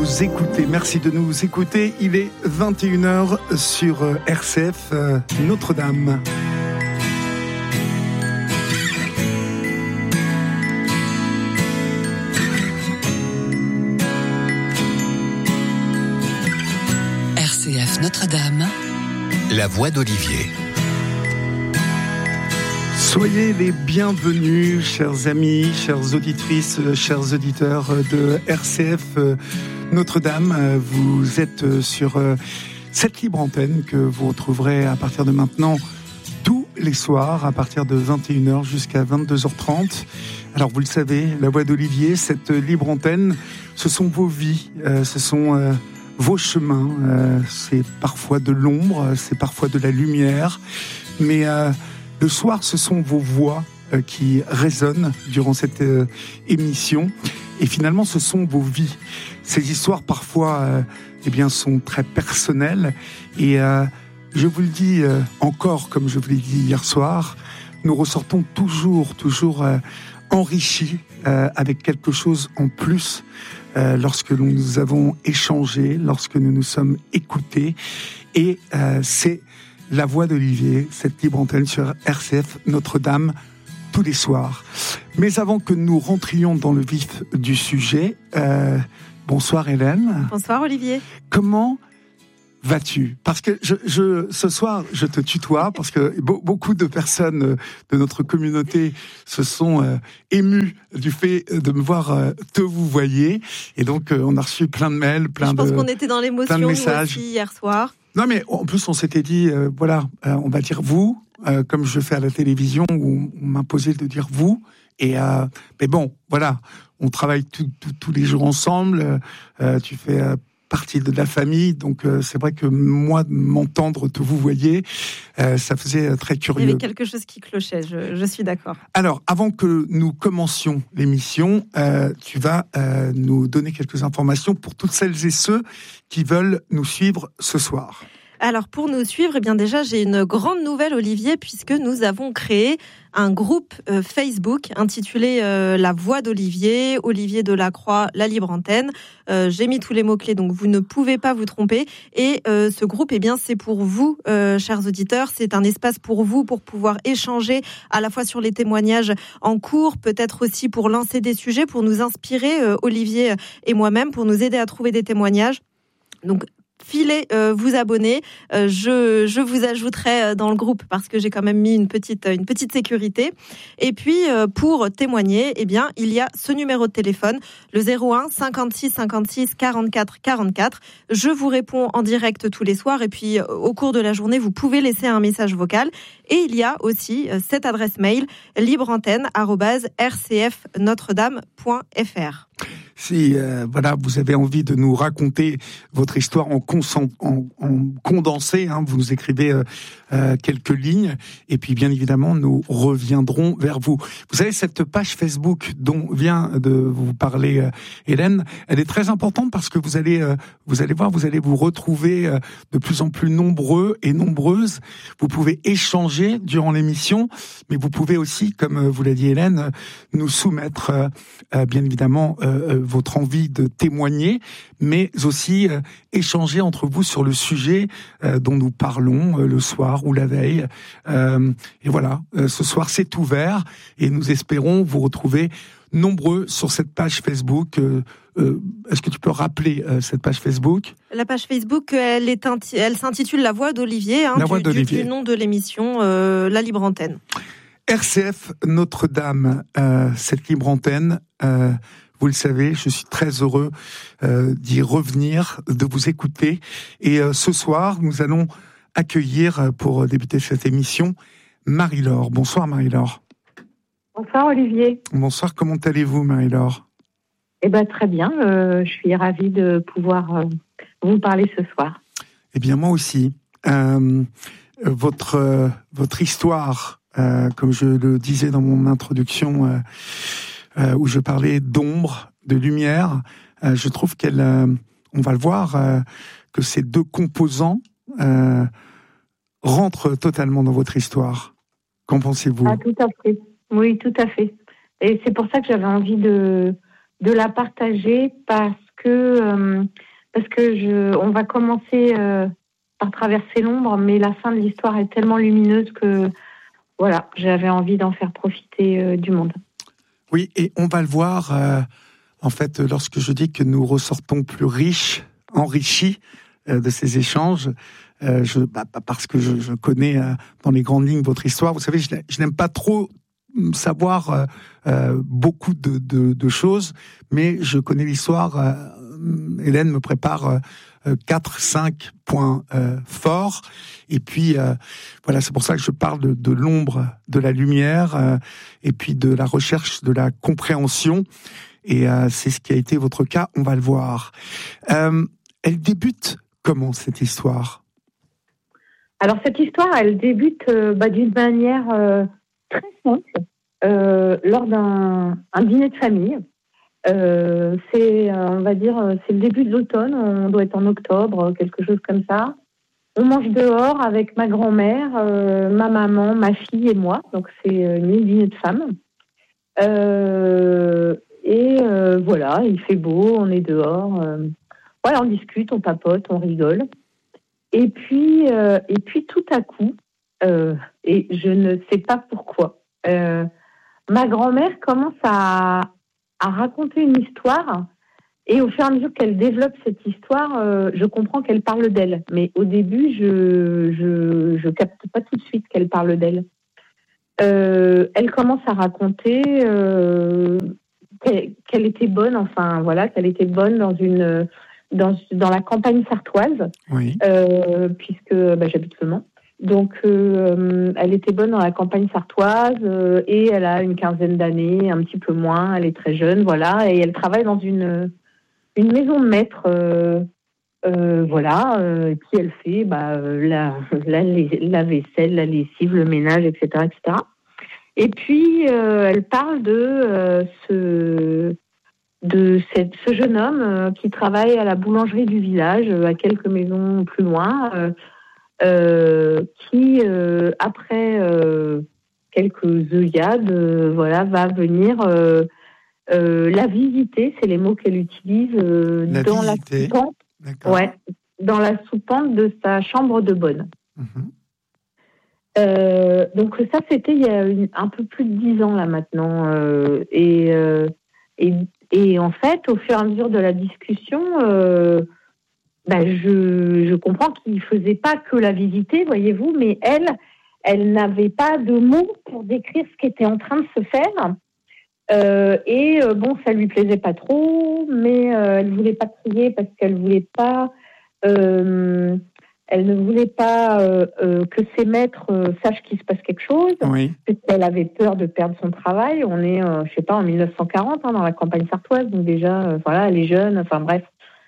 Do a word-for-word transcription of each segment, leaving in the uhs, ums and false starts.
nous écouter. Merci de nous écouter. Il est vingt et une heures sur R C F euh, Notre-Dame. R C F Notre-Dame, la voix d'Olivier. Soyez les bienvenus, chers amis, chères auditrices, chers auditeurs de R C F Notre-Dame. Vous êtes sur cette libre antenne que vous retrouverez à partir de maintenant tous les soirs, à partir de vingt et une heures jusqu'à vingt-deux heures trente. Alors vous le savez, la voix d'Olivier, cette libre antenne, ce sont vos vies, ce sont vos chemins. C'est parfois de l'ombre, c'est parfois de la lumière, mais... Le soir, ce sont vos voix euh, qui résonnent durant cette euh, émission. Et finalement, ce sont vos vies. Ces histoires, parfois, euh, eh bien, sont très personnelles. Et euh, je vous le dis euh, encore, comme je vous l'ai dit hier soir, nous ressortons toujours, toujours euh, enrichis euh, avec quelque chose en plus euh, lorsque nous avons échangé, lorsque nous nous sommes écoutés. Et euh, c'est la voix d'Olivier, cette libre antenne sur R C F Notre-Dame, tous les soirs. Mais avant que nous rentrions dans le vif du sujet, euh, bonsoir Hélène. Bonsoir Olivier. Comment vas-tu ? Parce que je, je, ce soir, je te tutoie, parce que be- beaucoup de personnes de notre communauté se sont euh, émues du fait de me voir euh, te vous voyez. Et donc, euh, on a reçu plein de mails, plein de messages. Je pense qu'on était dans l'émotion, nous aussi, hier soir. Non, mais en plus, on s'était dit, euh, voilà, euh, on va dire vous, euh, comme je fais à la télévision, où on m'imposait de dire vous. Et euh, mais bon, voilà, on travaille tous les jours ensemble. Euh, tu fais euh, partie de la famille, donc euh, c'est vrai que moi, m'entendre te vous voyez, euh, ça faisait très curieux. Il y avait quelque chose qui clochait, je, je suis d'accord. Alors, avant que nous commencions l'émission, euh, tu vas euh, nous donner quelques informations pour toutes celles et ceux qui veulent nous suivre ce soir. Alors, pour nous suivre, eh bien déjà, j'ai une grande nouvelle, Olivier, puisque nous avons créé un groupe euh, Facebook intitulé euh, La Voix d'Olivier, Olivier Delacroix, La Libre Antenne. Euh, j'ai mis tous les mots-clés, donc vous ne pouvez pas vous tromper. Et euh, ce groupe, eh bien, c'est pour vous, euh, chers auditeurs. C'est un espace pour vous, pour pouvoir échanger à la fois sur les témoignages en cours, peut-être aussi pour lancer des sujets, pour nous inspirer, euh, Olivier et moi-même, pour nous aider à trouver des témoignages. Donc, filez, euh, vous abonner. Euh, je, je vous ajouterai dans le groupe parce que j'ai quand même mis une petite, une petite sécurité. Et puis, euh, pour témoigner, eh bien, il y a ce numéro de téléphone, le zéro un cinquante-six cinquante-six quarante-quatre quarante-quatre. Je vous réponds en direct tous les soirs. Et puis, au cours de la journée, vous pouvez laisser un message vocal. Et il y a aussi euh, cette adresse mail, libreantenne arobase r c f notre dame point f r. Si euh, voilà, vous avez envie de nous raconter votre histoire en, consent, en, en condensé, hein, vous nous écrivez euh, euh, quelques lignes, et puis bien évidemment, nous reviendrons vers vous. Vous savez, cette page Facebook dont vient de vous parler euh, Hélène, elle est très importante parce que vous allez, euh, vous allez voir, vous allez vous retrouver euh, de plus en plus nombreux et nombreuses. Vous pouvez échanger durant l'émission, mais vous pouvez aussi, comme euh, vous l'a dit Hélène, nous soumettre, euh, euh, bien évidemment, euh, votre envie de témoigner, mais aussi euh, échanger entre vous sur le sujet euh, dont nous parlons euh, le soir ou la veille. Euh, et voilà, euh, ce soir c'est ouvert et nous espérons vous retrouver nombreux sur cette page Facebook. Euh, euh, est-ce que tu peux rappeler euh, cette page Facebook ? La page Facebook, elle, est inti- elle s'intitule La Voix d'Olivier, hein, La du, Voix d'Olivier. Du, du nom de l'émission, euh, La Libre Antenne. R C F Notre-Dame, euh, cette libre antenne, euh, vous le savez, je suis très heureux euh, d'y revenir, de vous écouter. Et euh, ce soir, nous allons accueillir, pour débuter cette émission, Marie-Laure. Bonsoir Marie-Laure. Bonsoir Olivier. Bonsoir, comment allez-vous Marie-Laure ? Eh bien très bien, euh, je suis ravie de pouvoir euh, vous parler ce soir. Eh bien moi aussi. Euh, votre, euh, votre histoire, euh, comme je le disais dans mon introduction, euh, Euh, où je parlais d'ombre, de lumière, euh, je trouve qu'elle, euh, on va le voir, euh, que ces deux composants euh, rentrent totalement dans votre histoire. Qu'en pensez-vous ? Ah, tout à fait. Oui, tout à fait. Et c'est pour ça que j'avais envie de, de la partager, parce que euh, parce que je, on va commencer euh, par traverser l'ombre, mais la fin de l'histoire est tellement lumineuse que voilà, j'avais envie d'en faire profiter euh, du monde. Oui, et on va le voir. Euh, en fait, lorsque je dis que nous ressortons plus riches, enrichis euh, de ces échanges. Euh, je, bah, parce que je, je connais euh, dans les grandes lignes votre histoire. Vous savez, je, je n'aime pas trop savoir euh, euh, beaucoup de, de, de choses, mais je connais l'histoire. Euh, Hélène me prépare euh, quatre, cinq points euh, forts. Et puis, euh, voilà, c'est pour ça que je parle de, de l'ombre, de la lumière, euh, et puis de la recherche, de la compréhension. Et euh, c'est ce qui a été votre cas, on va le voir. Euh, elle débute comment, cette histoire ? Alors, cette histoire, elle débute euh, bah, d'une manière euh, très simple, euh, lors d'un un dîner de famille. Euh, c'est, euh, on va dire, c'est le début de l'automne, on doit être en octobre, quelque chose comme ça. On mange dehors avec ma grand-mère, euh, ma maman, ma fille et moi. Donc, c'est une dîner de femmes. Euh, et euh, voilà, il fait beau, on est dehors. Euh, voilà, on discute, on papote, on rigole. Et puis, euh, et puis tout à coup, euh, et je ne sais pas pourquoi, euh, ma grand-mère commence à, à raconter une histoire. Et au fur et à mesure qu'elle développe cette histoire, euh, je comprends qu'elle parle d'elle. Mais au début, je je, je capte pas tout de suite qu'elle parle d'elle. Euh, elle commence à raconter euh, qu'elle, qu'elle était bonne, enfin voilà, qu'elle était bonne dans une dans dans la campagne sartoise, oui. euh, puisque bah, j'habite Le Mans. Donc, euh, elle était bonne dans la campagne sartoise euh, et elle a une quinzaine d'années, un petit peu moins. Elle est très jeune, voilà, et elle travaille dans une une maison de maître, euh, euh, voilà. Euh, et puis elle fait bah, la, la la vaisselle, la lessive, le ménage, et cetera, et cetera. Et puis euh, elle parle de euh, ce de cette, ce jeune homme euh, qui travaille à la boulangerie du village, euh, à quelques maisons plus loin. Euh, Euh, qui, euh, après euh, quelques œillades, euh, voilà, va venir euh, euh, la visiter, c'est les mots qu'elle utilise, euh, la dans visiter. la soupente, D'accord. ouais, dans la soupente de sa chambre de bonne. Mm-hmm. Euh, donc ça, c'était il y a une, un peu plus de dix ans là maintenant, euh, et, euh, et et en fait, au fur et à mesure de la discussion. Euh, Ben, je, je comprends qu'il ne faisait pas que la visiter, voyez-vous, mais elle, elle n'avait pas de mots pour décrire ce qui était en train de se faire. Euh, et euh, bon, ça lui plaisait pas trop, mais euh, elle voulait pas crier parce qu'elle voulait pas, euh, elle ne voulait pas euh, euh, que ses maîtres euh, sachent qu'il se passe quelque chose. Oui. Parce qu'elle avait peur de perdre son travail. On est, euh, je sais pas, en mille neuf cent quarante, hein, dans la campagne sartoise, donc déjà, euh, voilà, elle est jeune. Enfin bref.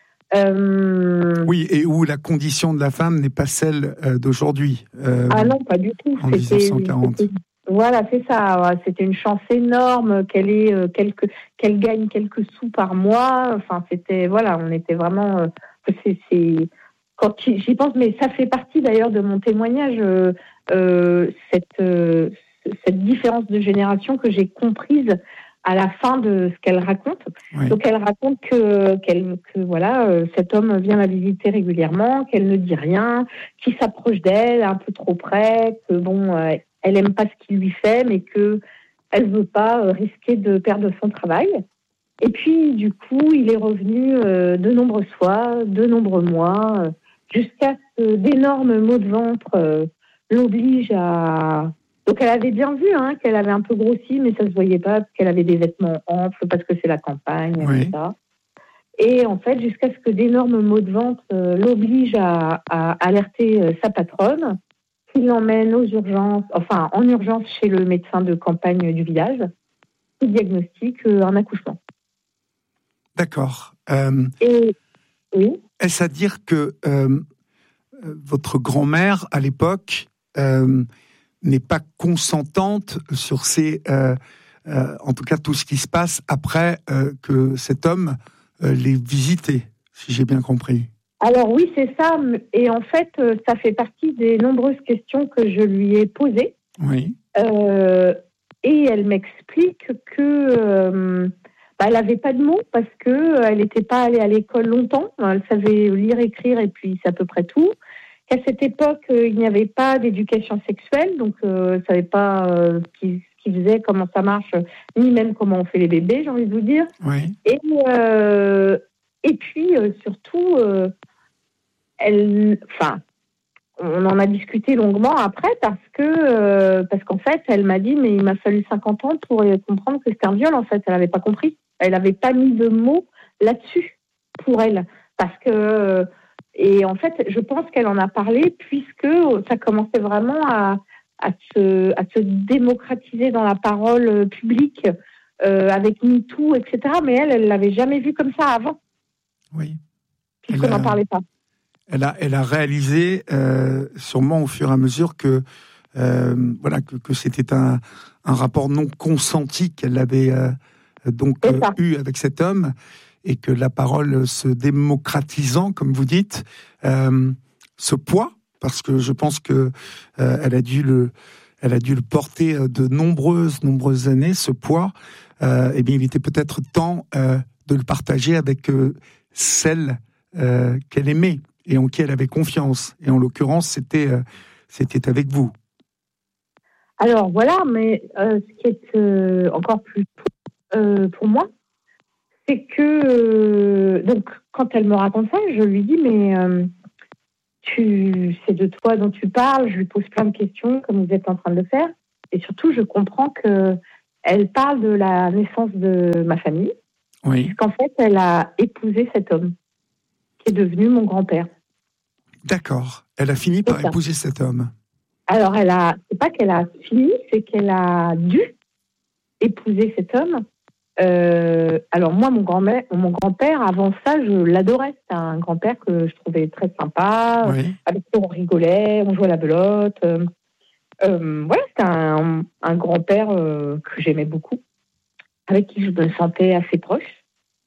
Euh... Oui, et où la condition de la femme n'est pas celle euh, d'aujourd'hui. Euh, ah non, pas du tout. En c'était, dix-neuf cent quarante. C'était, voilà, c'est ça. Ouais. C'était une chance énorme qu'elle ait euh, quelques, qu'elle gagne quelques sous par mois. Enfin, c'était, voilà, on était vraiment. Euh, c'est, c'est quand j'y pense, mais ça fait partie d'ailleurs de mon témoignage. Euh, euh, cette, euh, cette différence de génération que j'ai comprise à la fin de ce qu'elle raconte. Oui. Donc elle raconte que, qu'elle, que voilà, euh, cet homme vient la visiter régulièrement, qu'elle ne dit rien, qu'il s'approche d'elle un peu trop près, que bon, euh, elle aime pas ce qu'il lui fait, mais que elle veut pas euh, risquer de perdre son travail. Et puis du coup, il est revenu euh, de nombreuses fois, de nombreux mois, euh, jusqu'à ce que d'énormes maux de ventre euh, l'obligent à... Donc, elle avait bien vu hein, qu'elle avait un peu grossi, mais ça ne se voyait pas, parce qu'elle avait des vêtements amples, parce que c'est la campagne, oui. et cetera. Et en fait, jusqu'à ce que d'énormes maux de ventre euh, l'obligent à, à alerter euh, sa patronne, qui l'emmène aux urgences, enfin, en urgence chez le médecin de campagne du village, qui diagnostique euh, un accouchement. D'accord. Euh, et, oui. Est-ce à dire que euh, votre grand-mère, à l'époque... Euh, n'est pas consentante sur ces, euh, euh, en tout cas tout ce qui se passe après euh, que cet homme euh, l'ait visité, si j'ai bien compris. Alors oui, c'est ça. Et en fait, ça fait partie des nombreuses questions que je lui ai posées. Oui. Euh, et elle m'explique que, euh, bah, elle n'avait pas de mots parce que elle n'était pas allée à l'école longtemps. Elle savait lire, écrire et puis c'est à peu près tout. Qu'à cette époque, euh, il n'y avait pas d'éducation sexuelle, donc euh, elle ne savait pas euh, ce qu'il ce qu'il faisait, comment ça marche, ni même comment on fait les bébés, j'ai envie de vous dire. Oui. Et, euh, et puis, euh, surtout, euh, elle, enfin, on en a discuté longuement après parce que, euh, parce qu'en fait, elle m'a dit, mais il m'a fallu cinquante ans pour comprendre que c'était un viol, en fait. Elle n'avait pas compris. Elle n'avait pas mis de mots là-dessus pour elle. Parce que, euh, et en fait, je pense qu'elle en a parlé puisque ça commençait vraiment à, à, se, à se démocratiser dans la parole publique euh, avec MeToo, et cetera. Mais elle, elle ne l'avait jamais vu comme ça avant. Oui. Puisqu'on n'en parlait pas. Elle a, elle a réalisé, euh, sûrement au fur et à mesure, que, euh, voilà, que, que c'était un, un rapport non consenti qu'elle avait euh, donc euh, eu avec cet homme, et que la parole se démocratisant, comme vous dites, euh, ce poids, parce que je pense que euh, elle a dû le, elle a dû le porter de nombreuses, nombreuses années, ce poids. Euh, eh bien, il était peut-être temps euh, de le partager avec euh, celle euh, qu'elle aimait et en qui elle avait confiance. Et en l'occurrence, c'était, euh, c'était avec vous. Alors voilà, mais euh, ce qui est euh, encore plus euh, pour moi, c'est que euh, donc quand elle me raconte ça, je lui dis mais euh, tu, c'est de toi dont tu parles. Je lui pose plein de questions comme vous êtes en train de le faire, et surtout je comprends que elle parle de la naissance de ma famille, oui. Puisqu'en fait elle a épousé cet homme qui est devenu mon grand-père. D'accord. Elle a fini par épouser cet homme. Alors, elle a, c'est pas qu'elle a fini, c'est qu'elle a dû épouser cet homme. Euh, alors moi, mon grand-mère, mon grand-père, avant ça, je l'adorais. C'était un grand-père que je trouvais très sympa, oui. avec qui on rigolait, on jouait à la belote. Euh, euh, voilà, c'était un, un grand-père euh, que j'aimais beaucoup, avec qui je me sentais assez proche.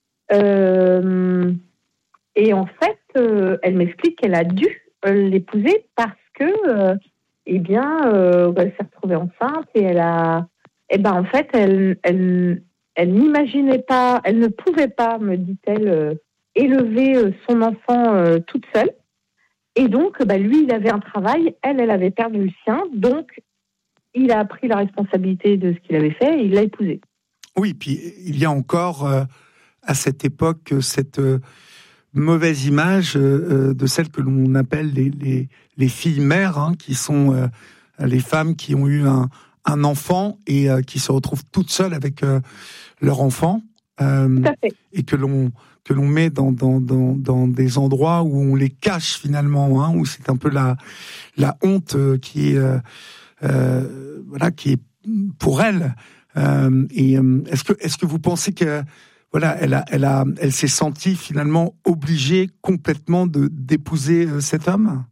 Euh, et en fait, euh, elle m'explique qu'elle a dû euh, l'épouser parce que, euh, eh bien, euh, elle s'est retrouvée enceinte et elle a, eh ben en fait, elle, elle, elle n'imaginait pas, elle ne pouvait pas, me dit-elle, euh, élever euh, son enfant euh, toute seule. Et donc, bah, lui, il avait un travail, elle, elle avait perdu le sien, donc il a pris la responsabilité de ce qu'il avait fait et il l'a épousée. Oui, puis il y a encore euh, à cette époque cette euh, mauvaise image euh, de celles que l'on appelle les, les, les filles mères, hein, qui sont euh, les femmes qui ont eu un, un enfant et euh, qui se retrouvent toutes seules avec euh, leur enfant, euh, Tout à fait. et que l'on que l'on met dans, dans, dans, dans des endroits où on les cache finalement, hein, où c'est un peu la, la honte qui est, euh, euh, voilà, qui est pour elles. Euh, et euh, est-ce que, est-ce que vous pensez que voilà, elle a, elle a, elle s'est sentie finalement obligée complètement de d'épouser euh, cet homme?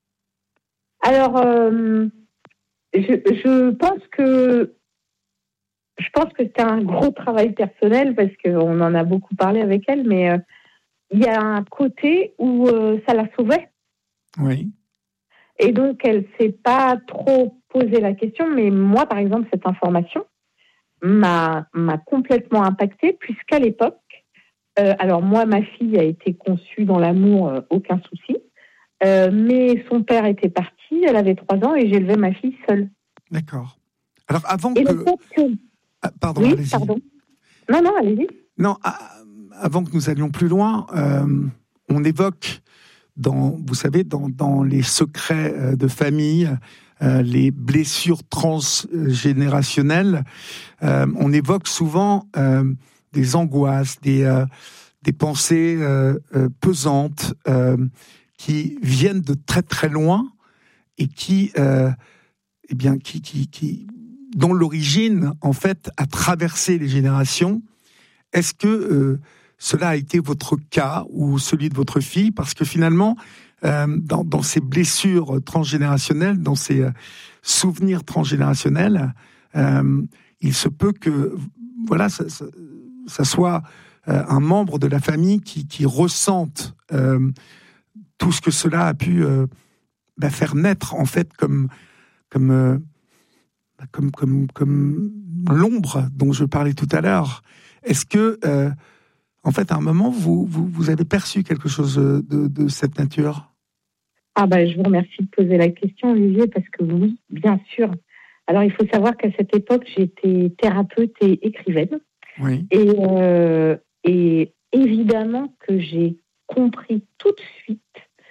Alors, euh, je, je pense que je pense que c'est un gros travail personnel parce qu'on en a beaucoup parlé avec elle, mais euh, il y a un côté où euh, ça la sauvait. Oui. Et donc, elle s'est pas trop posé la question, mais moi, par exemple, cette information m'a, m'a complètement impactée, puisqu'à l'époque, euh, alors moi, ma fille a été conçue dans l'amour, euh, aucun souci, euh, mais son père était parti, elle avait trois ans, et j'élevais ma fille seule. D'accord. Alors, avant et que... Le fait que... Ah, pardon, oui, allez-y. pardon. Non, non, allez-y. Non, ah, avant que nous allions plus loin, euh, on évoque, dans, vous savez, dans, dans les secrets de famille, euh, les blessures transgénérationnelles, euh, on évoque souvent euh, des angoisses, des, euh, des pensées euh, euh, pesantes euh, qui viennent de très très loin et qui, euh, eh bien, qui, qui, qui dont l'origine, en fait, a traversé les générations. Est-ce que euh, cela a été votre cas ou celui de votre fille? Parce que finalement, euh, dans, dans ces blessures transgénérationnelles, dans ces euh, souvenirs transgénérationnels, euh, il se peut que voilà, ça, ça, ça soit euh, un membre de la famille qui, qui ressente euh, tout ce que cela a pu euh, bah, faire naître, en fait, comme... comme euh, Comme, comme, comme l'ombre dont je parlais tout à l'heure. est-ce que, euh, en fait, à un moment, vous, vous, vous avez perçu quelque chose de, de cette nature ? Ah ben, je vous remercie de poser la question, Olivier, parce que oui, bien sûr. Alors, il faut savoir qu'à cette époque, j'étais thérapeute et écrivaine. Oui. Et, euh, et évidemment que j'ai compris tout de suite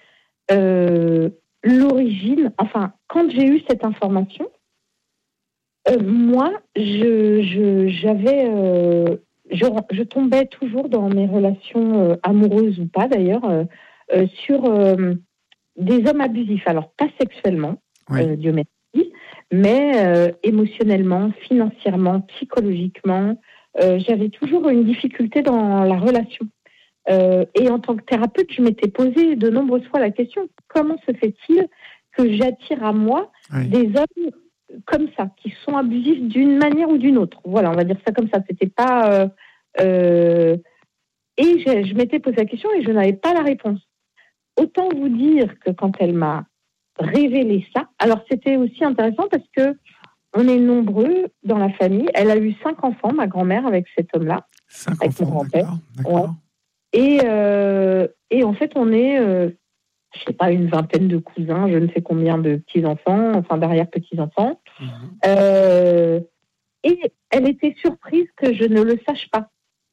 euh, l'origine. Enfin, quand j'ai eu cette information, euh, moi, je, je, j'avais, euh, je, je tombais toujours dans mes relations euh, amoureuses ou pas d'ailleurs, euh, euh, sur euh, des hommes abusifs. Alors, pas sexuellement, oui. euh, Dieu merci, mais euh, émotionnellement, financièrement, psychologiquement. Euh, j'avais toujours une difficulté dans la relation. Euh, et en tant que thérapeute, je m'étais posé de nombreuses fois la question, comment se fait-il que j'attire à moi oui. des hommes comme ça, qui sont abusifs d'une manière ou d'une autre ? Voilà, on va dire ça comme ça. C'était pas... Euh, euh, et je, je m'étais posé la question et je n'avais pas la réponse. Autant vous dire que quand elle m'a révélé ça, alors c'était aussi intéressant parce que on est nombreux dans la famille. Elle a eu cinq enfants, ma grand-mère, avec cet homme-là. Cinq avec enfants, mon grand-père. d'accord. d'accord. Ouais. Et, euh, et en fait, on est, euh, je sais pas, une vingtaine de cousins, je ne sais combien de petits-enfants, enfin d'arrière-petits-enfants. Mmh. Euh, et elle était surprise que je ne le sache pas.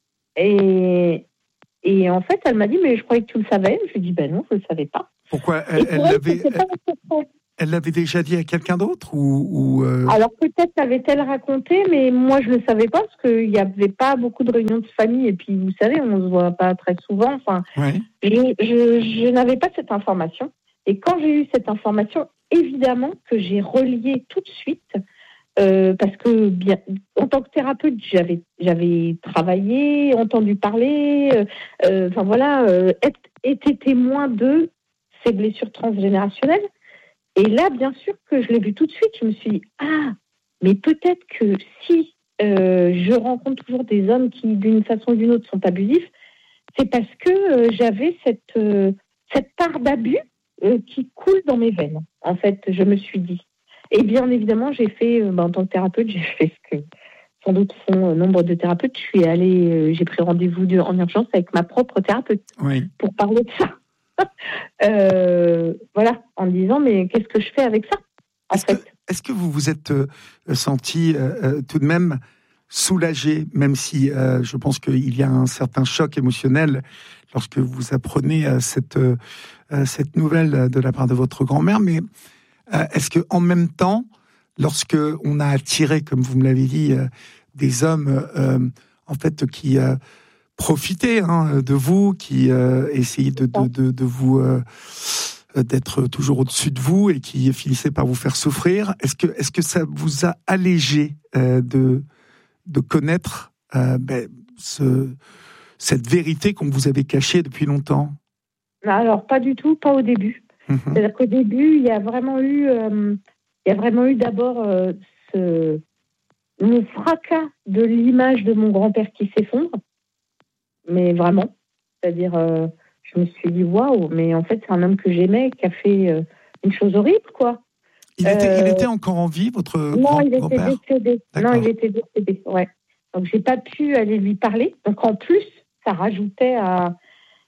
Et, et en fait, elle m'a dit, mais je croyais que tu le savais. Je lui ai dit, ben non, je ne le savais pas. Pourquoi elle, elle l'avait... Elle l'avait déjà dit à quelqu'un d'autre ou, ou euh... Alors peut-être avait-elle raconté, mais moi je ne le savais pas parce qu'il n'y avait pas beaucoup de réunions de famille et puis vous savez, on ne se voit pas très souvent. Enfin, ouais. je, je, je n'avais pas cette information. Et quand j'ai eu cette information, évidemment que j'ai relié tout de suite euh, parce que bien, en tant que thérapeute, j'avais, j'avais travaillé, entendu parler, euh, enfin voilà, euh, être, été témoin de ces blessures transgénérationnelles. Et là, bien sûr que je l'ai vu tout de suite, je me suis dit, ah, mais peut-être que si euh, je rencontre toujours des hommes qui, d'une façon ou d'une autre, sont abusifs, c'est parce que euh, j'avais cette, euh, cette part d'abus euh, qui coule dans mes veines, en fait, je me suis dit. Et bien évidemment, j'ai fait, euh, bah, en tant que thérapeute, j'ai fait ce que sans doute font euh, nombre de thérapeutes. Je suis allée, euh, j'ai pris rendez-vous de, en urgence avec ma propre thérapeute oui. pour parler de ça. Euh, voilà, en me disant mais qu'est-ce que je fais avec ça en est-ce fait que, est-ce que vous vous êtes euh, senti euh, tout de même soulagé, même si euh, je pense qu'il y a un certain choc émotionnel lorsque vous apprenez euh, cette, euh, cette nouvelle de la part de votre grand-mère, mais euh, est-ce que en même temps, lorsque on a attiré, comme vous me l'avez dit, euh, des hommes euh, en fait qui euh, profiter hein, de vous, qui euh, essayaient de, de, de, de vous euh, d'être toujours au-dessus de vous et qui finissaient par vous faire souffrir. Est-ce que est-ce que ça vous a allégé euh, de de connaître euh, ben, ce, cette vérité qu'on vous avait cachée depuis longtemps ? Alors pas du tout, pas au début. Mmh. C'est-à-dire qu'au début, il y a vraiment eu, euh, il y a vraiment eu d'abord euh, ce le fracas de l'image de mon grand-père qui s'effondre. Mais vraiment, c'est-à-dire, euh, je me suis dit, waouh, mais en fait, c'est un homme que j'aimais, qui a fait euh, une chose horrible, quoi. Il était, euh, il était encore en vie, votre non, grand, il était grand-père décédé. D'accord. Non, il était décédé, ouais. Donc, j'ai pas pu aller lui parler. Donc, en plus, ça rajoutait à,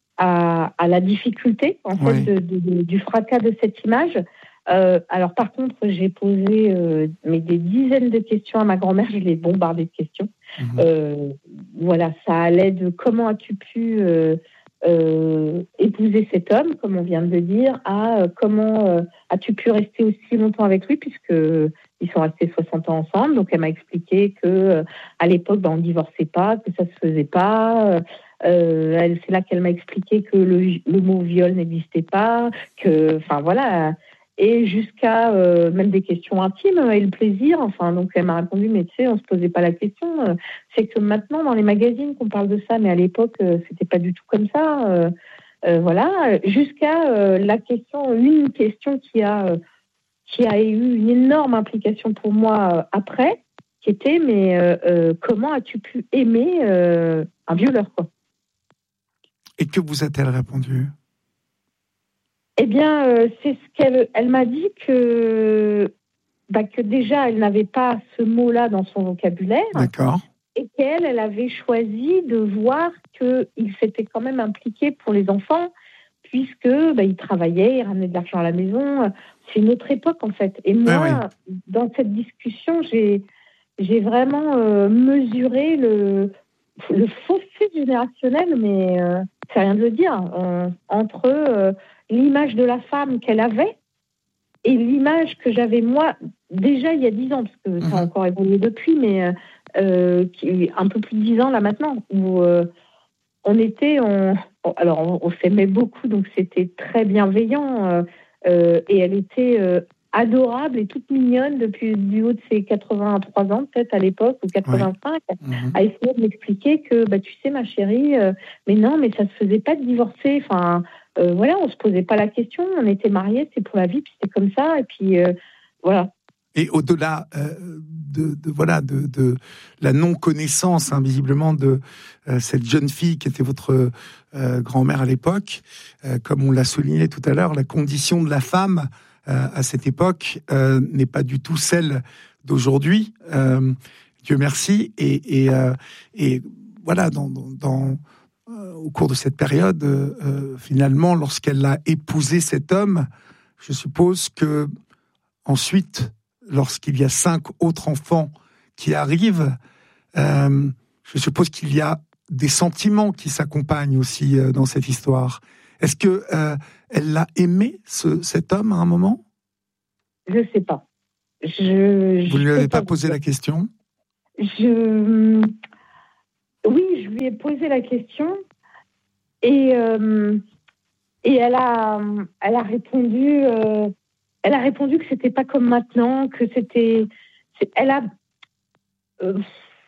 à, à la difficulté, en fait, oui. de, de, de, du fracas de cette image. Euh, alors, par contre, j'ai posé euh, mais des dizaines de questions à ma grand-mère. Je l'ai bombardée de questions. Mmh. Euh, voilà, ça allait de comment as-tu pu euh, euh, épouser cet homme, comme on vient de le dire, à euh, comment euh, as-tu pu rester aussi longtemps avec lui, puisque ils sont restés soixante ans ensemble. Donc, elle m'a expliqué que euh, à l'époque, ben, on divorçait pas, que ça se faisait pas. Euh, elle, c'est là qu'elle m'a expliqué que le, le mot viol n'existait pas, que, enfin voilà. Et jusqu'à euh, même des questions intimes et le plaisir. Enfin, donc elle m'a répondu, mais tu sais, on se posait pas la question. Euh, c'est que maintenant, dans les magazines, qu'on parle de ça, mais à l'époque, euh, c'était pas du tout comme ça. Euh, euh, voilà, jusqu'à euh, la question, une question qui a euh, qui a eu une énorme implication pour moi euh, après, qui était, mais euh, euh, comment as-tu pu aimer euh, un violeur, quoi ? Et que vous a-t-elle répondu ? Eh bien, euh, c'est ce qu'elle elle m'a dit que, bah, que déjà, elle n'avait pas ce mot-là dans son vocabulaire. D'accord. et qu'elle, elle avait choisi de voir qu'il s'était quand même impliqué pour les enfants, puisque bah, il travaillait, il ramenait de l'argent à la maison. C'est une autre époque, en fait. Et moi, Ah oui. dans cette discussion, j'ai, j'ai vraiment euh, mesuré le, le fossé générationnel, mais euh, c'est rien de le dire, euh, entre euh, l'image de la femme qu'elle avait et l'image que j'avais moi, déjà il y a dix ans, parce que ça a encore évolué depuis, mais euh, qui, un peu plus de dix ans là maintenant, où euh, on était, on, alors on, on s'aimait beaucoup, donc c'était très bienveillant, euh, euh, et elle était euh, adorable et toute mignonne depuis du haut de ses quatre-vingt-trois ans, peut-être à l'époque, ou quatre-vingt-cinq, ouais. mmh. à essayer de m'expliquer que, bah, tu sais ma chérie, euh, mais non, mais ça se faisait pas de divorcer, enfin... Euh, voilà, on se posait pas la question, on était mariés, c'est pour la vie, puis c'était comme ça, et puis euh, voilà. Et au-delà euh, de, de voilà de, de la non-connaissance, hein, visiblement de euh, cette jeune fille qui était votre euh, grand-mère à l'époque, euh, comme on l'a souligné tout à l'heure, la condition de la femme euh, à cette époque euh, n'est pas du tout celle d'aujourd'hui. Euh, Dieu merci. Et, et, euh, et voilà, dans, dans, dans au cours de cette période, euh, finalement, lorsqu'elle a épousé cet homme, je suppose que ensuite, lorsqu'il y a cinq autres enfants qui arrivent, euh, je suppose qu'il y a des sentiments qui s'accompagnent aussi euh, dans cette histoire. Est-ce que euh, elle l'a aimé, ce, cet homme, à un moment ? Je sais pas. Je, Vous ne lui avez pas, pas posé dire. la question ? Je... Oui, je lui ai posé la question. Et, euh, et elle a, elle a répondu, euh, elle a répondu que c'était pas comme maintenant, que c'était, c'est, elle a, euh,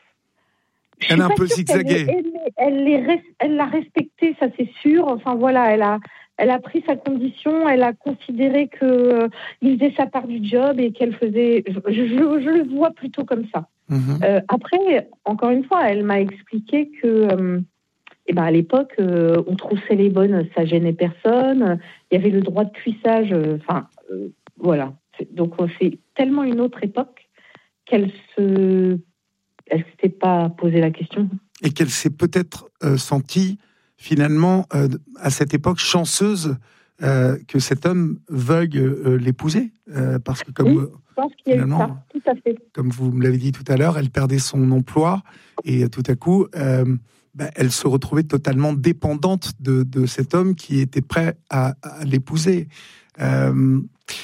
elle a un peu zigzagué. Elle, elle, elle, elle l'a respecté, ça c'est sûr. Enfin voilà, elle a, elle a pris sa condition, elle a considéré que euh, il faisait sa part du job et qu'elle faisait, je, je, je le vois plutôt comme ça. Mm-hmm. Euh, après, encore une fois, elle m'a expliqué que euh, Et ben à l'époque, euh, on troussait les bonnes, ça gênait personne. Il y avait le droit de cuissage. Enfin, euh, euh, voilà. C'est, donc c'est tellement une autre époque qu'elle se, elle s'était pas posé la question. Et qu'elle s'est peut-être euh, sentie finalement euh, à cette époque chanceuse euh, que cet homme veuille euh, l'épouser, euh, parce que comme oui, je pense qu'il y a eu ça, tout à fait. Comme vous me l'avez dit tout à l'heure, elle perdait son emploi et tout à coup. Euh, Ben, elle se retrouvait totalement dépendante de, de cet homme qui était prêt à, à l'épouser. Euh,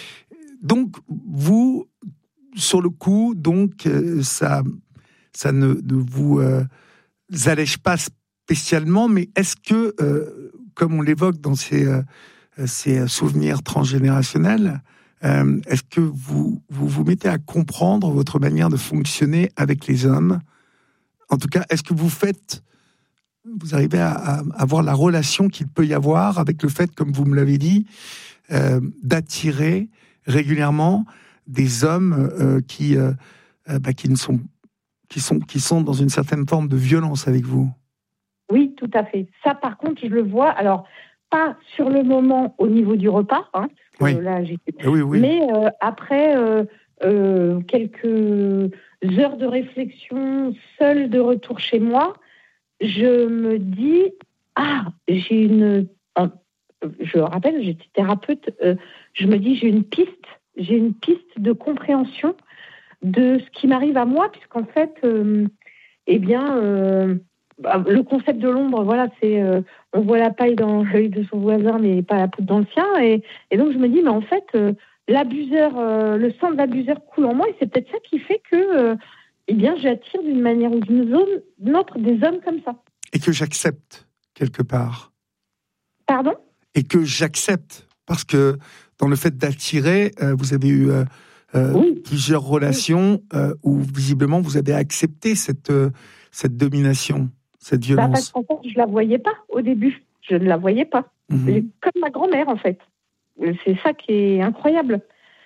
donc, vous, sur le coup, donc, euh, ça, ça ne, ne vous euh, allège pas spécialement, mais est-ce que, euh, comme on l'évoque dans ces, euh, ces souvenirs transgénérationnels, euh, est-ce que vous, vous vous mettez à comprendre votre manière de fonctionner avec les hommes ? En tout cas, est-ce que vous faites... Vous arrivez à, à, à voir la relation qu'il peut y avoir avec le fait, comme vous me l'avez dit, euh, d'attirer régulièrement des hommes euh, qui, euh, bah, qui, ne sont, qui, sont, qui sont dans une certaine forme de violence avec vous. Oui, tout à fait. Ça, par contre, je le vois. Alors, pas sur le moment au niveau du repas, hein, parce que oui. là, j'ai... Oui, oui. mais euh, après euh, euh, quelques heures de réflexion, seule de retour chez moi, je me dis, ah, j'ai une... Je rappelle, j'étais thérapeute, euh, je me dis, j'ai une piste, j'ai une piste de compréhension de ce qui m'arrive à moi, puisqu'en fait, euh, eh bien, euh, bah, le concept de l'ombre, voilà, c'est, euh, on voit la paille dans l'œil de son voisin, mais pas la poudre dans le sien, et, et donc je me dis, mais en fait, euh, l'abuseur, euh, le sang de l'abuseur coule en moi, et c'est peut-être ça qui fait que... Euh, eh bien, j'attire d'une manière ou d'une autre des hommes comme ça. Et que j'accepte, quelque part. Pardon ? Et que j'accepte, parce que dans le fait d'attirer, euh, vous avez eu euh, euh, oui. plusieurs relations oui. euh, où, visiblement, vous avez accepté cette, euh, cette domination, cette violence. Bah parce qu'en fait, je ne la voyais pas au début. Je ne la voyais pas. Mm-hmm. Comme ma grand-mère, en fait. C'est ça qui est incroyable.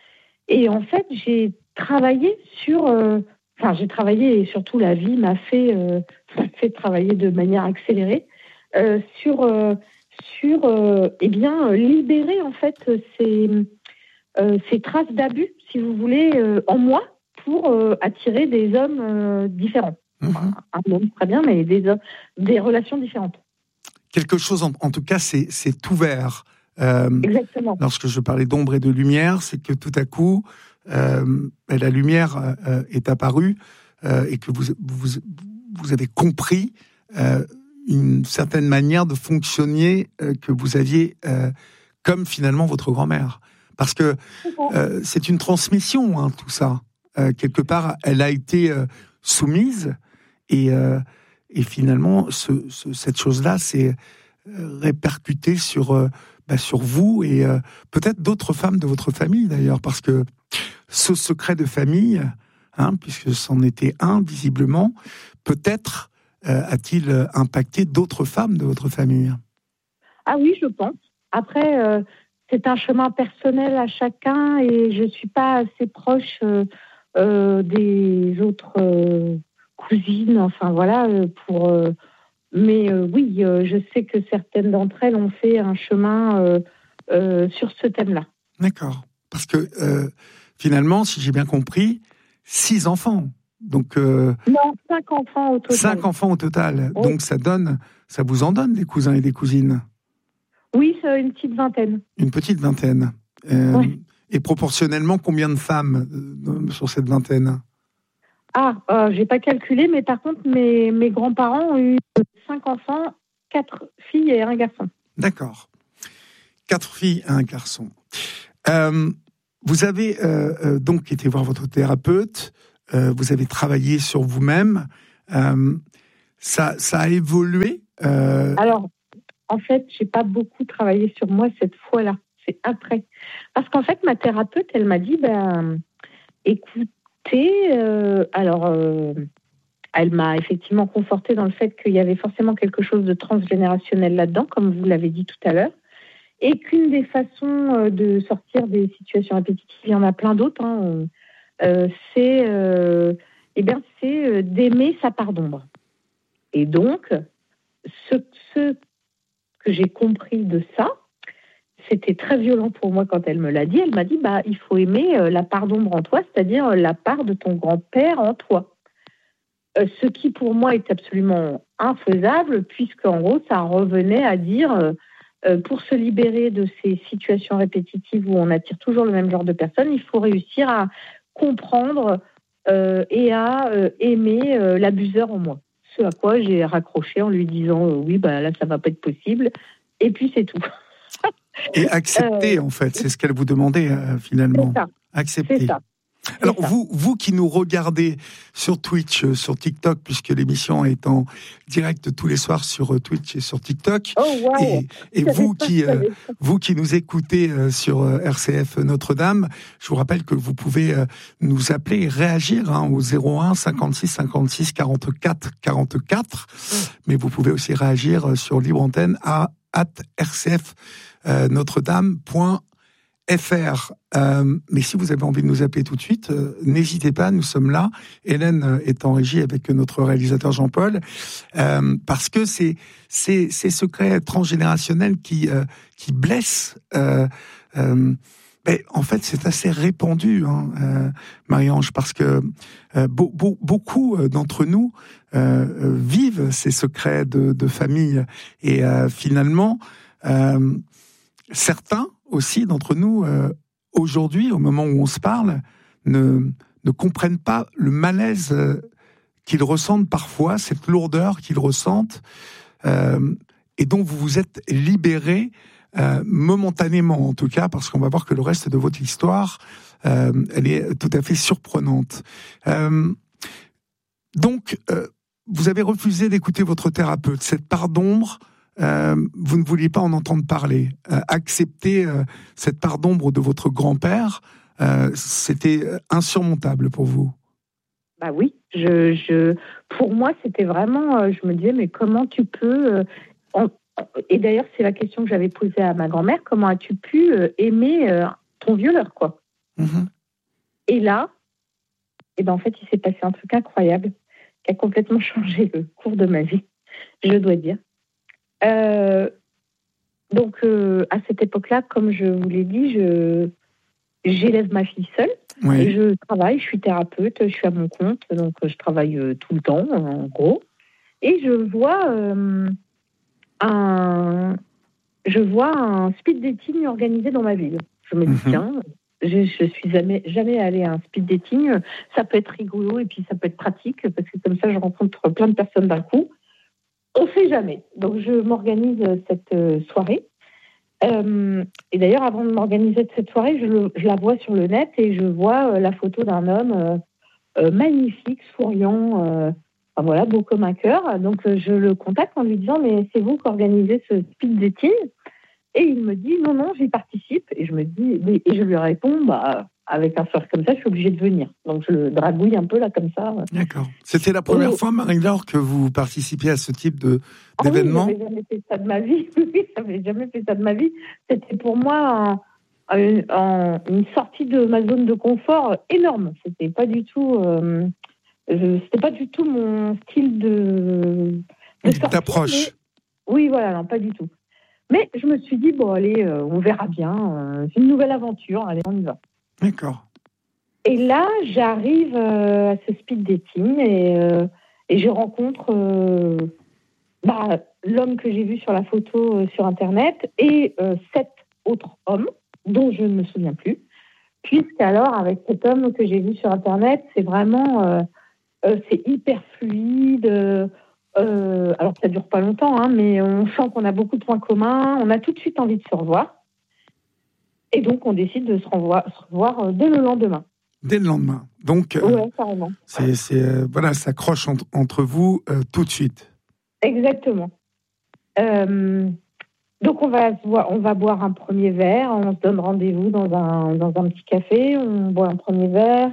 Et en fait, j'ai travaillé sur... Euh, Enfin, j'ai travaillé et surtout la vie m'a fait, euh, m'a fait travailler de manière accélérée euh, sur, euh, sur euh, eh bien, libérer en fait ces, euh, ces traces d'abus, si vous voulez, euh, en moi pour euh, attirer des hommes euh, différents. Mmh. Enfin, un homme, très bien, mais des, des relations différentes. Quelque chose, en, en tout cas, c'est, c'est ouvert. Euh, Exactement. Lorsque je parlais d'ombre et de lumière, c'est que tout à coup, euh, la lumière euh, est apparue euh, et que vous, vous, vous avez compris euh, une certaine manière de fonctionner euh, que vous aviez euh, comme finalement votre grand-mère. Parce que euh, c'est une transmission, hein, tout ça. Euh, quelque part, elle a été euh, soumise et, euh, et finalement, ce, ce, cette chose-là s'est euh, répercutée sur... Euh, Bah sur vous et euh, peut-être d'autres femmes de votre famille d'ailleurs, parce que ce secret de famille, hein, puisque c'en était un visiblement, peut-être euh, a-t-il impacté d'autres femmes de votre famille. Ah oui, je pense. Après, euh, c'est un chemin personnel à chacun et je ne suis pas assez proche euh, euh, des autres euh, cousines, enfin voilà, euh, pour... Euh, Mais euh, oui, euh, je sais que certaines d'entre elles ont fait un chemin euh, euh, sur ce thème-là. D'accord. Parce que euh, finalement, si j'ai bien compris, six enfants. Donc euh, non, cinq enfants au total. Cinq enfants au total. Oui. Donc ça donne, ça vous en donne des cousins et des cousines. Oui, c'est une petite vingtaine. Une petite vingtaine. Euh, oui. Et proportionnellement, combien de femmes euh, sur cette vingtaine ? Ah, euh, j'ai pas calculé, mais par contre, mes, mes grands-parents ont eu cinq enfants, quatre filles et un garçon. D'accord. Quatre filles et un garçon. Euh, vous avez euh, euh, donc été voir votre thérapeute, euh, vous avez travaillé sur vous-même. Euh, ça, ça a évolué euh... Alors, en fait, j'ai pas beaucoup travaillé sur moi cette fois-là. C'est après. Parce qu'en fait, ma thérapeute, elle m'a dit, ben, écoute, Euh, alors, euh, elle m'a effectivement confortée dans le fait qu'il y avait forcément quelque chose de transgénérationnel là-dedans, comme vous l'avez dit tout à l'heure, et qu'une des façons de sortir des situations répétitives, il y en a plein d'autres, hein, euh, c'est, euh, eh bien, c'est d'aimer sa part d'ombre. Et donc, ce, ce que j'ai compris de ça, c'était très violent pour moi quand elle me l'a dit. Elle m'a dit, bah, il faut aimer euh, la part d'ombre en toi, c'est-à-dire la part de ton grand-père en toi. Euh, ce qui, pour moi, est absolument infaisable, puisqu'en gros, ça revenait à dire, euh, euh, pour se libérer de ces situations répétitives où on attire toujours le même genre de personnes, il faut réussir à comprendre euh, et à euh, aimer euh, l'abuseur en moi. Ce à quoi j'ai raccroché en lui disant, euh, oui, bah, là, ça ne va pas être possible. Et puis, c'est tout. Et accepter, euh, en fait, c'est ce qu'elle vous demandait euh, finalement. C'est ça. Accepter. C'est ça. Alors c'est ça. vous, vous qui nous regardez sur Twitch, euh, sur TikTok, puisque l'émission est en direct tous les soirs sur euh, Twitch et sur TikTok, oh, wow. et, et vous qui euh, vous qui nous écoutez euh, sur euh, R C F Notre-Dame, je vous rappelle que vous pouvez euh, nous appeler et réagir hein, au zéro un cinquante-six cinquante-six quarante-quatre quarante-quatre, mais vous pouvez aussi réagir euh, sur Libre Antenne à at r c f notre dame point f r. Euh, mais si vous avez envie de nous appeler tout de suite, euh, n'hésitez pas, nous sommes là. Hélène est en régie avec notre réalisateur Jean-Paul, euh, parce que c'est c'est ces secrets transgénérationnels qui euh, qui blessent. Euh, euh, mais en fait, c'est assez répandu, hein, euh, Marie-Ange, parce que euh, be- be- beaucoup d'entre nous euh, vivent ces secrets de, de famille et euh, finalement. Euh, Certains aussi d'entre nous, euh, aujourd'hui, au moment où on se parle, ne, ne comprennent pas le malaise euh, qu'ils ressentent parfois, cette lourdeur qu'ils ressentent, euh, et dont vous vous êtes libérés euh, momentanément, en tout cas, parce qu'on va voir que le reste de votre histoire, euh, elle est tout à fait surprenante. Euh, donc, euh, vous avez refusé d'écouter votre thérapeute, cette part d'ombre. Euh, vous ne vouliez pas en entendre parler. Euh, accepter euh, cette part d'ombre de votre grand-père, euh, c'était insurmontable pour vous. Bah oui, je, je, pour moi, c'était vraiment, euh, je me disais, mais comment tu peux... Euh, en, et d'ailleurs, c'est la question que j'avais posée à ma grand-mère, comment as-tu pu euh, aimer euh, ton violeur, quoi. Mm-hmm. Et là, et ben en fait, il s'est passé un truc incroyable qui a complètement changé le cours de ma vie, je dois dire. Euh, donc, euh, à cette époque-là, comme je vous l'ai dit, je, j'élève ma fille seule. Oui. Et je travaille, je suis thérapeute, je suis à mon compte, donc je travaille euh, tout le temps, en gros. Et je vois euh, un, je vois un speed dating organisé dans ma ville. Je me dis, Mhm. tiens, je, je suis jamais, jamais allée à un speed dating. Ça peut être rigolo et puis ça peut être pratique parce que comme ça, je rencontre plein de personnes d'un coup. On ne sait jamais. Donc, je m'organise cette euh, soirée. Euh, et d'ailleurs, avant de m'organiser de cette soirée, je, le, je la vois sur le net et je vois euh, la photo d'un homme euh, euh, magnifique, souriant, euh, enfin, voilà, beau comme un cœur. Donc, euh, je le contacte en lui disant, mais c'est vous qui organisez ce speed dating? Et il me dit, non, non, j'y participe. Et je me dis, mais- et je lui réponds, bah, avec un soir comme ça, je suis obligée de venir. Donc, je le dragouille un peu là, comme ça. D'accord. C'était la première Oh. fois, Marie-Laure, que vous participiez à ce type de, Ah d'événement? oui, j'avais jamais fait ça de ma vie. Oui, j'avais jamais fait ça de ma vie. C'était pour moi un, un- un- une sortie de ma zone de confort énorme. C'était pas du tout, euh, je- c'était pas du tout mon style de, de sortie, D'approche. mais- Oui, voilà, non, pas du tout. Mais je me suis dit bon, allez, euh, on verra bien. euh, c'est une nouvelle aventure. Allez, on y va. D'accord. Et là, j'arrive euh, à ce speed dating et, euh, et je rencontre euh, bah, l'homme que j'ai vu sur la photo euh, sur Internet et euh, sept autres hommes dont je ne me souviens plus. Puisqu'alors, avec cet homme que j'ai vu sur Internet, c'est vraiment, euh, euh, c'est hyper fluide. Euh, euh, alors, ça dure pas longtemps, hein, mais on sent qu'on a beaucoup de points communs. On a tout de suite envie de se revoir. Et donc, on décide de se revoir, se revoir euh, dès le lendemain. Dès le lendemain. Donc, euh, Ouais, carrément. c'est, c'est, euh, voilà, ça accroche entre, entre vous euh, tout de suite. Exactement. Euh, donc, on va, se voir, on va boire un premier verre. On se donne rendez-vous dans un, dans un petit café. On boit un premier verre.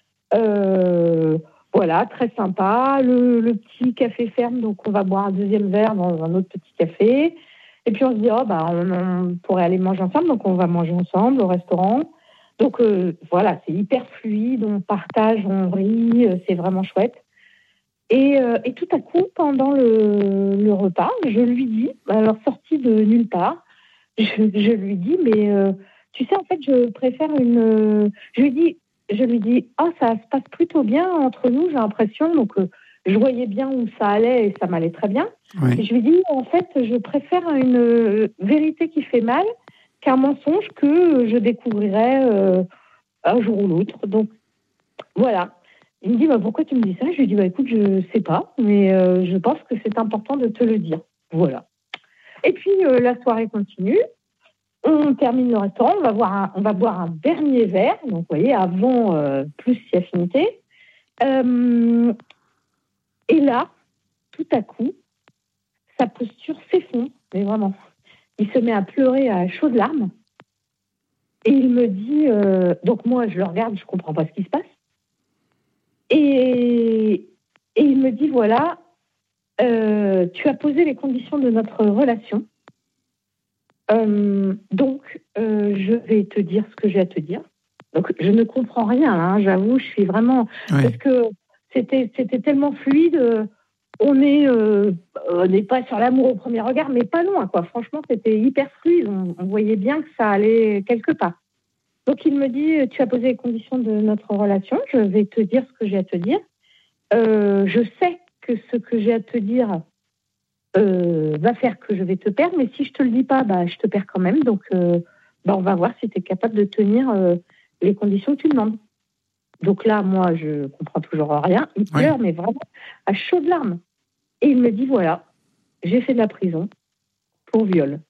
Euh, voilà, très sympa. Le, le petit café ferme, donc on va boire un deuxième verre dans un autre petit café. Et puis on se dit, oh, bah, on, on pourrait aller manger ensemble. Donc, on va manger ensemble au restaurant. Donc, euh, voilà, c'est hyper fluide. On partage, on rit. euh, C'est vraiment chouette. Et, euh, et tout à coup, pendant le, le repas, je lui dis, alors sorti de nulle part, je, je lui dis, mais euh, tu sais, en fait, je préfère une. euh, je lui dis, je lui dis, ah, ça se passe plutôt bien entre nous, j'ai l'impression. Donc, euh, je voyais bien où ça allait et ça m'allait très bien. Et Oui. je lui dis, en fait, je préfère une euh, vérité qui fait mal qu'un mensonge que je découvrirai euh, un jour ou l'autre. Donc, voilà. Il me dit, bah, pourquoi tu me dis ça? Je lui dis, bah, écoute, je sais pas, mais euh, je pense que c'est important de te le dire. Voilà. Et puis, euh, la soirée continue. On termine le restaurant, on va, voir un- on va boire un dernier verre. Donc, vous voyez, avant, euh, plus si affinité. Euh, et là, tout à coup, sa posture s'effondre, mais vraiment. Il se met à pleurer à chaudes larmes. Et il me dit, euh, donc moi, je le regarde, je comprends pas ce qui se passe. Et, et il me dit, voilà, euh, tu as posé les conditions de notre relation. Euh, donc, euh, je vais te dire ce que j'ai à te dire. Donc, je ne comprends rien, hein, j'avoue, je suis vraiment... Oui. Parce que c'était, c'était tellement fluide, euh, on est, euh, on n'est pas sur l'amour au premier regard, mais pas loin, quoi. Franchement, c'était hyper fluide, on, on voyait bien que ça allait quelque part. Donc, il me dit, tu as posé les conditions de notre relation, je vais te dire ce que j'ai à te dire. Euh, je sais que ce que j'ai à te dire euh, va faire que je vais te perdre, mais si je te le dis pas, bah, je te perds quand même. Donc, euh, bah, on va voir si tu es capable de tenir euh, les conditions que tu demandes. Donc là, moi, je comprends toujours rien. Il Oui. pleure, mais vraiment à chaudes larmes. Et il me dit, voilà, j'ai fait de la prison pour viol.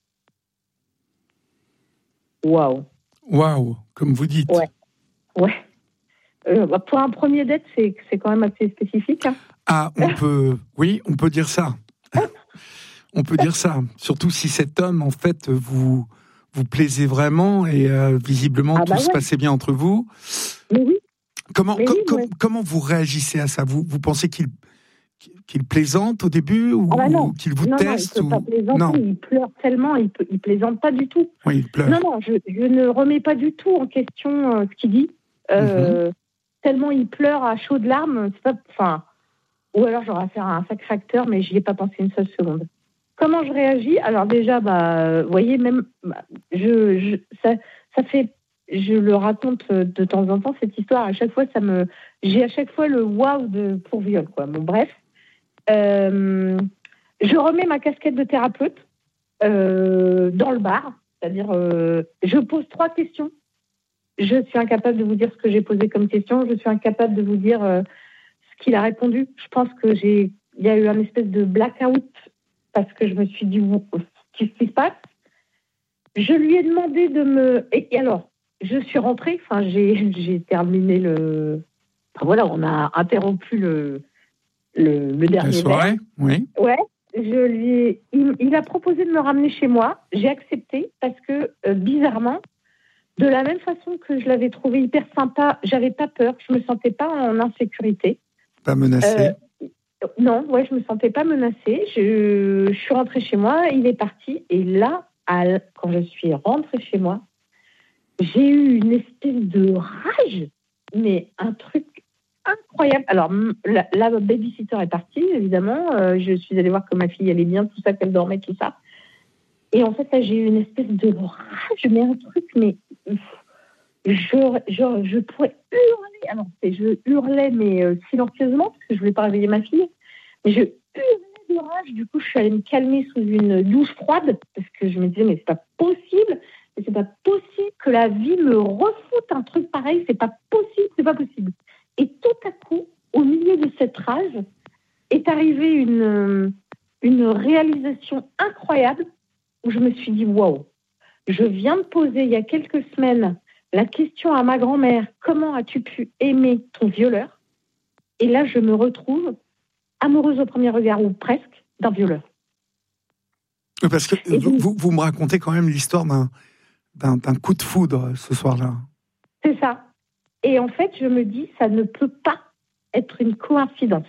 Waouh. Waouh, comme vous dites. Ouais. Ouais. Euh, bah, pour un premier date, c'est, c'est quand même assez spécifique. Hein. Ah, on peut, oui, on peut dire ça. On peut dire ça. Surtout si cet homme, en fait, vous vous plaisez vraiment et euh, visiblement Ah tout bah se ouais. passait bien entre vous. Mais oui. Comment Mais com- oui, com- ouais. comment vous réagissez à ça? Vous vous pensez qu'il qu'il plaisante au début ou, Ah bah non. ou qu'il vous non, teste non, il ne peut ou pas plaisanter. non? Il pleure tellement, il ne il plaisante pas du tout. Oui, il pleure. Non, non, je, je ne remets pas du tout en question euh, ce qu'il dit. Euh, Mm-hmm. Tellement il pleure à chaudes larmes, c'est pas, enfin, ou alors j'aurais à faire un sacré acteur, mais j'y ai pas pensé une seule seconde. Comment je réagis? Alors déjà, bah, vous voyez, même, bah, je, je, ça, ça fait, je le raconte de temps en temps, cette histoire. À chaque fois, ça me, j'ai à chaque fois le waouh de pour viol, quoi. Bon, bref, euh, je remets ma casquette de thérapeute euh, dans le bar, c'est-à-dire, euh, je pose trois questions. Je suis incapable de vous dire ce que j'ai posé comme question. Je suis incapable de vous dire euh, ce qu'il a répondu. Je pense que j'ai, il y a eu un espèce de blackout parce que je me suis dit, qu'est-ce qui se passe? Je lui ai demandé de me... Et alors, je suis rentrée, enfin, j'ai, j'ai terminé le... Enfin, voilà, on a interrompu le, le, le dernier La soirée, oui. Ouais, je lui ai... il, il a proposé de me ramener chez moi. J'ai accepté parce que, euh, bizarrement, de la même façon que je l'avais trouvé hyper sympa, j'avais pas peur, je me sentais pas en insécurité. Pas menacée. Euh, non, ouais, je me sentais pas menacée. Je, je suis rentrée chez moi, il est parti, et là, à, quand je suis rentrée chez moi, j'ai eu une espèce de rage, mais un truc incroyable. Alors, la, la babysitter est partie, évidemment. Euh, je suis allée voir que ma fille allait bien, tout ça, qu'elle dormait, tout ça. Et en fait, là, j'ai eu une espèce de rage, mais un truc, mais je, je, je pourrais hurler. Alors, je hurlais, mais euh, silencieusement, parce que je ne voulais pas réveiller ma fille. Mais je hurlais de rage. Du coup, je suis allée me calmer sous une douche froide, parce que je me disais, mais c'est pas possible. Mais c'est pas possible que la vie me refoute un truc pareil. C'est pas possible, c'est pas possible. Et tout à coup, au milieu de cette rage, est arrivée une, une réalisation incroyable où je me suis dit, waouh, je viens de poser il y a quelques semaines la question à ma grand-mère, comment as-tu pu aimer ton violeur? Et là, je me retrouve amoureuse au premier regard, ou presque, d'un violeur. Parce que vous, vous, vous me racontez quand même l'histoire d'un, d'un, d'un coup de foudre ce soir-là. C'est ça. Et en fait, je me dis, ça ne peut pas être une coïncidence.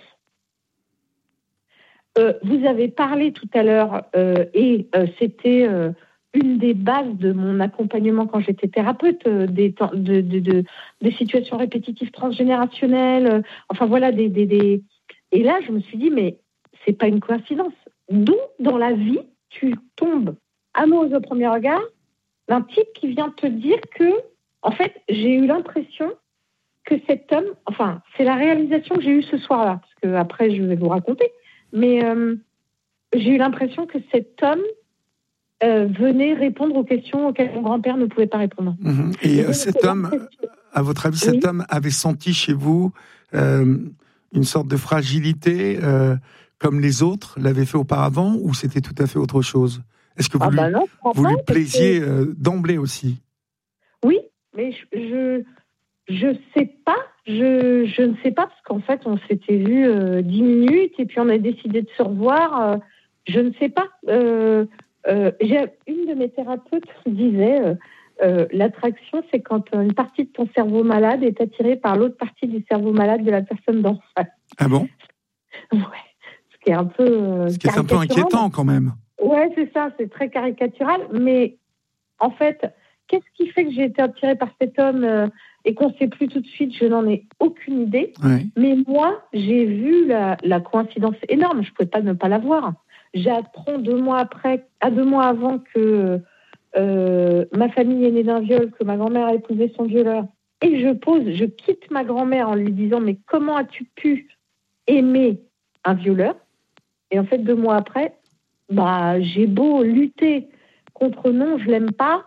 Euh, vous avez parlé tout à l'heure, euh, et euh, c'était euh, une des bases de mon accompagnement quand j'étais thérapeute, euh, des, de, de, de, des situations répétitives transgénérationnelles, euh, enfin voilà, des, des, des... Et là, je me suis dit, mais c'est pas une coïncidence. D'où, dans la vie, tu tombes amoureuse au premier regard d'un type qui vient te dire que, en fait, j'ai eu l'impression que cet homme, enfin, c'est la réalisation que j'ai eue ce soir-là, parce que après, je vais vous raconter. Mais euh, j'ai eu l'impression que cet homme euh, venait répondre aux questions auxquelles mon grand-père ne pouvait pas répondre. Mmh. Et, Et donc, cet homme, à votre avis, oui. cet homme avait senti chez vous euh, une sorte de fragilité, euh, comme les autres l'avaient fait auparavant, ou c'était tout à fait autre chose? Est-ce que vous, ah lui, bah non, vous lui plaisiez que... euh, d'emblée aussi? Oui, mais je... je... Je sais pas, je, je ne sais pas, parce qu'en fait, on s'était vu euh, dix minutes et puis on a décidé de se revoir. Euh, je ne sais pas. Euh, euh, j'ai, une de mes thérapeutes disait euh, euh, l'attraction, c'est quand une partie de ton cerveau malade est attirée par l'autre partie du cerveau malade de la personne d'en face. Ah bon? Ouais, ce qui est un peu. Euh, ce qui est un peu inquiétant quand même. Ouais, c'est ça, c'est très caricatural. Mais en fait, qu'est-ce qui fait que j'ai été attirée par cet homme euh, et qu'on ne sait plus tout de suite, je n'en ai aucune idée. Oui. Mais moi, j'ai vu la, la coïncidence énorme. Je ne pouvais pas ne pas la voir. J'apprends deux mois après, à deux mois avant que euh, ma famille est née d'un viol, que ma grand-mère a épousé son violeur. Et je pose, je quitte ma grand-mère en lui disant, mais comment as-tu pu aimer un violeur? Et en fait, deux mois après, bah, j'ai beau lutter contre non, je l'aime pas.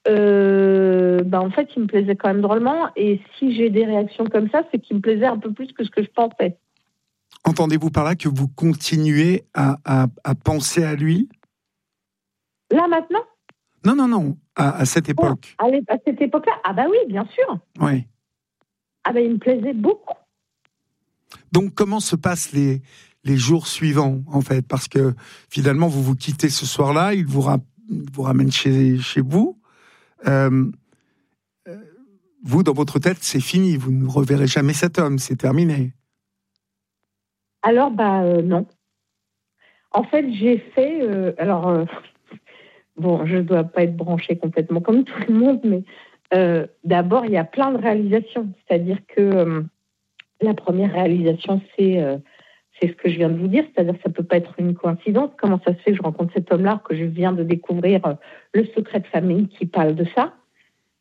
Euh, bah en fait, il me plaisait quand même drôlement. Et si j'ai des réactions comme ça, c'est qu'il me plaisait un peu plus que ce que je pensais. Entendez-vous par là que vous continuez à, à, à penser à lui? Là, maintenant? Non, non, non, à, à cette époque. Oh, à, à cette époque-là? Ah bah oui, bien sûr. Oui. Ah bah il me plaisait beaucoup. Donc, comment se passent les, les jours suivants, en fait? Parce que, finalement, vous vous quittez ce soir-là, il vous, ra- vous ramène chez, chez vous. Euh, vous, dans votre tête, c'est fini. Vous ne reverrez jamais cet homme. C'est terminé. Alors, bah euh, non. En fait, j'ai fait... Euh, alors, euh, bon, je ne dois pas être branchée complètement comme tout le monde, mais euh, d'abord, il y a plein de réalisations. C'est-à-dire que euh, la première réalisation, c'est, euh, c'est ce que je viens de vous dire. C'est-à-dire que ça ne peut pas être une coïncidence. Comment ça se fait que je rencontre cet homme-là, que je viens de découvrir euh, le secret de famille qui parle de ça?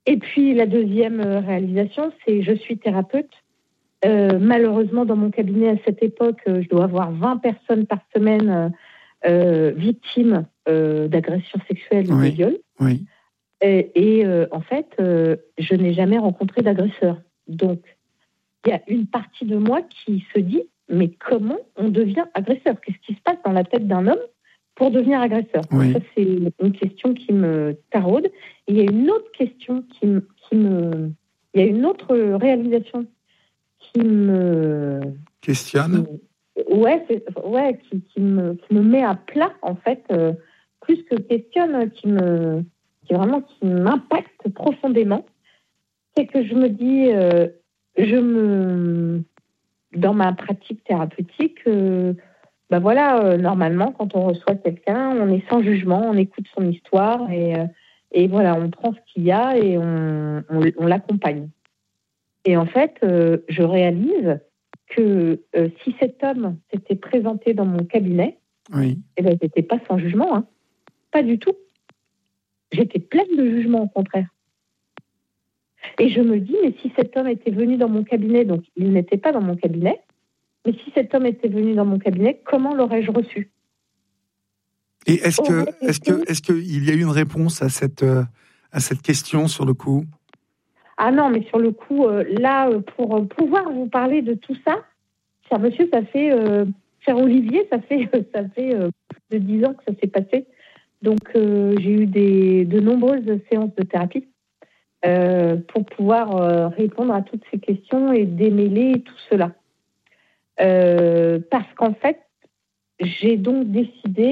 Et puis la deuxième réalisation, c'est je suis thérapeute. Euh, malheureusement, dans mon cabinet à cette époque, euh, je dois avoir vingt personnes par semaine euh, euh, victimes euh, d'agressions sexuelles ou Oui. de viols. Oui. Et, et euh, en fait, euh, je n'ai jamais rencontré d'agresseur. Donc, il y a une partie de moi qui se dit, mais comment on devient agresseur? Qu'est-ce qui se passe dans la tête d'un homme pour devenir agresseur? Oui. Ça, c'est une question qui me taraude. Et il y a une autre question qui me... Qui me il y a une autre réalisation qui me... Questionne. Qui, ouais, c'est, ouais qui, qui, me, qui me met à plat, en fait, euh, plus que questionne, qui me... qui vraiment qui m'impacte profondément, c'est que je me dis, euh, je me, dans ma pratique thérapeutique, euh, ben voilà, euh, normalement, quand on reçoit quelqu'un, on est sans jugement, on écoute son histoire et, euh, et voilà, on prend ce qu'il y a et on, on, on l'accompagne. Et en fait, euh, je réalise que euh, si cet homme s'était présenté dans mon cabinet, oui. eh ben, j'étais pas sans jugement, hein, pas du tout. J'étais pleine de jugement, au contraire. Et je me dis, mais si cet homme était venu dans mon cabinet, donc il n'était pas dans mon cabinet, mais si cet homme était venu dans mon cabinet, comment l'aurais-je reçu? Et est-ce que, est-ce que, est-ce qu'il y a eu une réponse à cette, euh, à cette question sur le coup? Ah non, mais sur le coup, euh, là, pour pouvoir vous parler de tout ça, cher monsieur, ça fait, euh, cher Olivier, ça fait, ça fait euh, plus de dix ans que ça s'est passé. Donc, euh, j'ai eu des, de nombreuses séances de thérapie euh, pour pouvoir euh, répondre à toutes ces questions et démêler tout cela. Euh, parce qu'en fait, j'ai donc décidé